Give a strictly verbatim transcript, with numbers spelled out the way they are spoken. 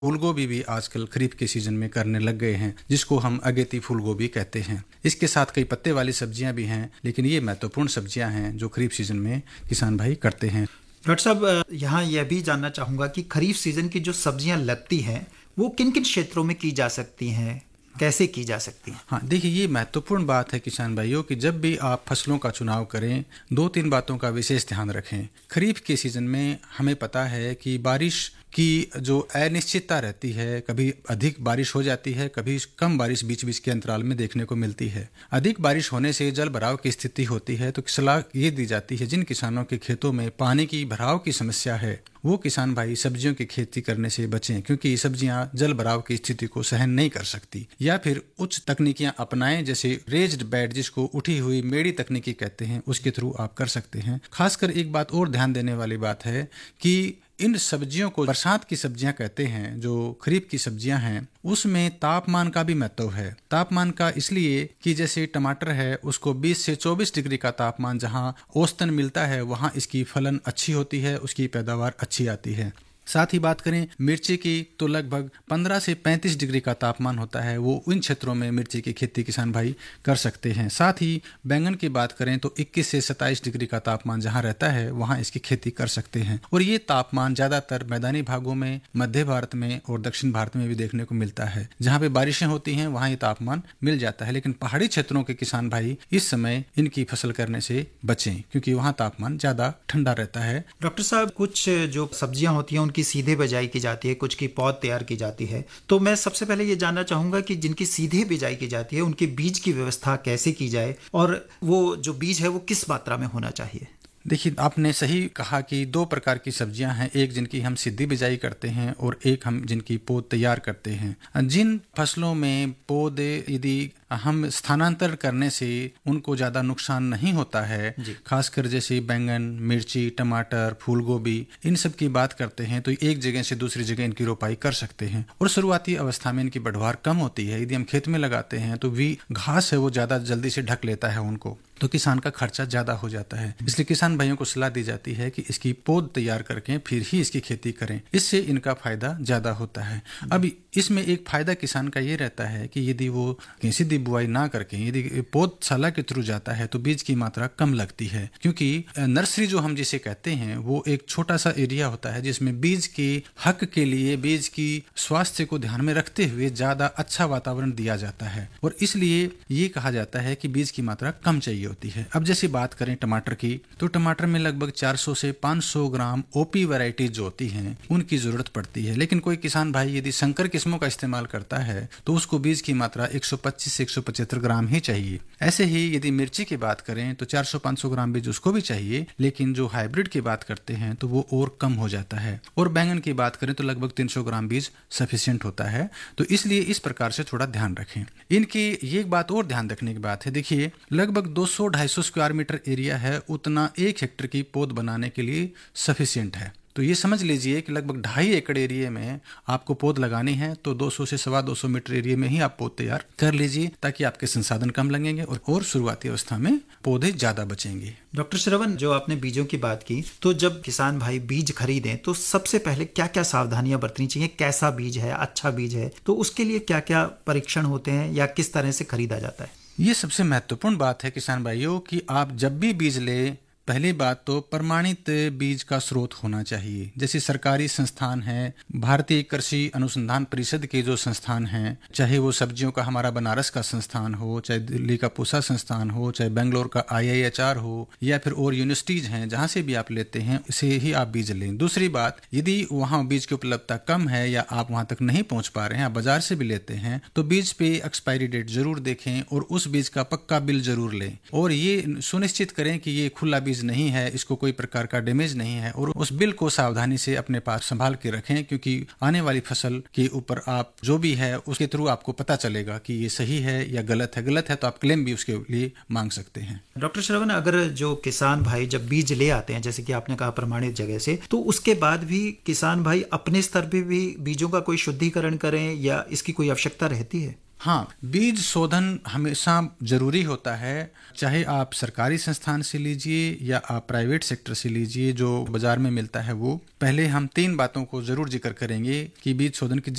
फूलगोभी भी आजकल खरीफ के सीजन में करने लग गए हैं, जिसको हम अगेती फूलगोभी कहते हैं। इसके साथ कई पत्ते वाली सब्जियां भी हैं, लेकिन ये महत्वपूर्ण सब्जियां हैं जो खरीफ सीजन में किसान भाई करते हैं। डॉक्टर साहब, यहाँ यह भी जानना चाहूँगा कि खरीफ सीजन की जो सब्जियां लगती हैं वो किन किन क्षेत्रों में की जा सकती हैं, कैसे की जा सकती हैं? हाँ, देखिए, ये महत्वपूर्ण बात है किसान भाइयों कि जब भी आप फसलों का चुनाव करें, दो तीन बातों का विशेष ध्यान रखें। खरीफ के सीजन में हमें पता है कि बारिश की जो अनिश्चितता रहती है, कभी अधिक बारिश हो जाती है, कभी कम बारिश बीच बीच के अंतराल में देखने को मिलती है। अधिक बारिश होने से जल भराव की स्थिति होती है, तो सलाह ये दी जाती है जिन किसानों के खेतों में पानी की भराव की समस्या है वो किसान भाई सब्जियों की खेती करने से बचें, क्योंकि सब्जियां जल भराव की स्थिति को सहन नहीं कर सकती। या फिर उच्च तकनीकियां अपनाएं, जैसे रेज्ड बेड, जिसको उठी हुई मेड़ी तकनीकी कहते हैं, उसके थ्रू आप कर सकते हैं। खासकर एक बात और ध्यान देने वाली बात है कि इन सब्जियों को बरसात की सब्जियां कहते हैं, जो खरीफ की सब्जियां हैं, उसमें तापमान का भी महत्व है। तापमान का इसलिए कि जैसे टमाटर है, उसको बीस से चौबीस डिग्री का तापमान जहां औसतन मिलता है, वहां इसकी फलन अच्छी होती है, उसकी पैदावार अच्छी आती है। साथ ही बात करें मिर्ची की, तो लगभग पंद्रह से पैंतीस डिग्री का तापमान होता है, वो इन क्षेत्रों में मिर्ची की खेती किसान भाई कर सकते हैं। साथ ही बैंगन की बात करें तो इक्कीस से सत्ताईस डिग्री का तापमान जहां रहता है वहां इसकी खेती कर सकते हैं। और ये तापमान ज्यादातर मैदानी भागों में, मध्य भारत में और दक्षिण भारत में भी देखने को मिलता है। जहां पे बारिशें होती हैं वहां ये तापमान मिल जाता है, लेकिन पहाड़ी क्षेत्रों के किसान भाई इस समय इनकी फसल करने से बचें, क्योंकि वहां तापमान ज्यादा ठंडा रहता है। डॉक्टर साहब, कुछ जो सब्जियां होती हैं उनकी सीधे बिजाई की जाती है, कुछ की पौध तैयार की जाती है, तो मैं सबसे पहले ये जानना चाहूंगा कि जिनकी सीधे बिजाई की जाती है उनके बीज की व्यवस्था कैसे की जाए, और वो जो बीज है वो किस मात्रा में होना चाहिए? देखिए, आपने सही कहा कि दो प्रकार की सब्जियां हैं, एक जिनकी हम सीधी बिजाई करते हैं और एक हम जिनकी पौध तैयार करते हैं। जिन फसलों में पौधे यदि हम स्थानांतरण करने से उनको ज़्यादा नुकसान नहीं होता है, खासकर जैसे बैंगन, मिर्ची, टमाटर, फूलगोभी, इन सब की बात करते हैं, तो एक जगह से दूसरी जगह इनकी रोपाई कर सकते हैं। और शुरुआती अवस्था में इनकी बढ़वार कम होती है। यदि हम खेत में लगाते हैं तो भी घास है वो ज़्यादा जल्दी से ढक लेता है उनको, तो किसान का खर्चा ज़्यादा हो जाता है। इसलिए किसान भाइयों को सलाह दी जाती है कि इसकी पौध तैयार करके फिर ही इसकी खेती करें, इससे इनका फायदा ज़्यादा होता है। अब इसमें एक फायदा किसान का ये रहता है कि यदि वो सीधी बुआई ना करके यदि पौधशाला के थ्रू जाता है तो बीज की मात्रा कम लगती है, क्योंकि नर्सरी जो हम जिसे कहते हैं वो एक छोटा सा एरिया होता है जिसमें बीज के हक के लिए, बीज की स्वास्थ्य को ध्यान में रखते हुए ज्यादा अच्छा वातावरण दिया जाता है, और इसलिए ये कहा जाता है कि बीज की मात्रा कम चाहिए होती है। अब जैसे बात करें टमाटर की, तो टमाटर में लगभग चार सौ से पाँच सौ ग्राम ओपी वैरायटीज जो होती हैं उनकी जरूरत पड़ती है। लेकिन कोई किसान भाई यदि संकर किस्मों का इस्तेमाल करता है तो उसको बीज की मात्रा एक सौ पच्चीस से एक सौ पचहत्तर ग्राम ही चाहिए। ऐसे ही यदि मिर्ची की बात करें तो चार सौ पाँच सौ ग्राम बीज उसको भी चाहिए, लेकिन जो हाइब्रिड की बात करते हैं तो वो और कम हो जाता है। और बैंगन की बात करें तो लगभग तीन सौ ग्राम बीज सफिशिएंट होता है। तो इसलिए इस प्रकार से थोड़ा ध्यान रखें। इनकी ये बात और ध्यान रखने की बात है, देखिए लगभग दो सौ ढाई सौ स्क्वायर मीटर एरिया है, उतना एक हेक्टेयर की पौध बनाने के लिए सफिशिएंट है। तो ये समझ लीजिए कि लगभग ढाई एकड़ एरिया में आपको पौध लगानी है, तो दो सौ से सवा दो सौ मीटर एरिया में ही आप पौध तैयार कर लीजिए, ताकि आपके संसाधन कम लगेंगे और, और शुरुआती अवस्था में पौधे ज्यादा बचेंगे। डॉक्टर श्रवण, जो आपने बीजों की बात की, तो जब किसान भाई बीज खरीदें तो सबसे पहले क्या क्या सावधानियां बरतनी चाहिए? कैसा बीज है, अच्छा बीज है, तो उसके लिए क्या क्या परीक्षण होते हैं या किस तरह से खरीदा जाता है? ये सबसे महत्वपूर्ण बात है किसान भाइयों कि आप जब भी बीज ले, पहली बात तो प्रमाणित बीज का स्रोत होना चाहिए। जैसे सरकारी संस्थान है, भारतीय कृषि अनुसंधान परिषद के जो संस्थान हैं, चाहे वो सब्जियों का हमारा बनारस का संस्थान हो, चाहे दिल्ली का पूसा संस्थान हो, चाहे बेंगलोर का आई आई एच आर हो, या फिर और यूनिवर्सिटीज हैं, जहां से भी आप लेते हैं इसे ही आप बीज लें। दूसरी बात, यदि वहां बीज की उपलब्धता कम है या आप वहां तक नहीं पहुंच पा रहे हैं, आप बाजार से भी लेते हैं, तो बीज पे एक्सपायरी डेट जरूर देखें और उस बीज का पक्का बिल जरूर लें, और ये सुनिश्चित करें कि ये खुला बीज नहीं है, इसको कोई प्रकार का डैमेज नहीं है, और उस बिल को सावधानी से अपने पास संभाल के रखें, क्योंकि आने वाली फसल के ऊपर आप जो भी है उसके थ्रू आपको पता चलेगा कि ये सही है या गलत है। गलत है तो आप क्लेम भी उसके लिए मांग सकते हैं। डॉक्टर श्रवण, अगर जो किसान भाई जब बीज ले आते हैं, जैसे कि आपने कहा प्रमाणित जगह से, तो उसके बाद भी किसान भाई अपने स्तर पे भी बीजों का कोई शुद्धिकरण करें या इसकी कोई आवश्यकता रहती है? हाँ, बीज शोधन हमेशा जरूरी होता है, चाहे आप सरकारी संस्थान से लीजिए या आप प्राइवेट सेक्टर से लीजिए, जो बाजार में मिलता है वो। पहले हम तीन बातों को जरूर जिक्र करेंगे कि बीज शोधन की